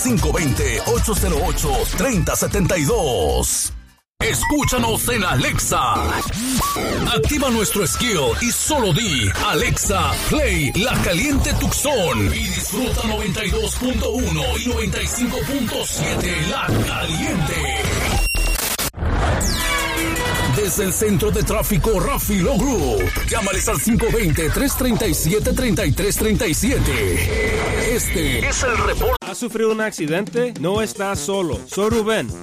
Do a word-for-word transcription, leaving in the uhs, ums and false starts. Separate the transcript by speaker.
Speaker 1: cinco dos cero, ocho cero ocho, tres cero siete dos. Escúchanos en Alexa. Activa nuestro skill y solo di Alexa, play La Caliente Tucson y disfruta noventa y dos punto uno y noventa y cinco punto siete La Caliente. Desde el centro de tráfico Rafi Logru, llámales al cinco dos cero, tres tres siete, tres tres tres siete. Este es el reporte.
Speaker 2: ¿Has sufrido un accidente? No estás solo. Soy Rubén.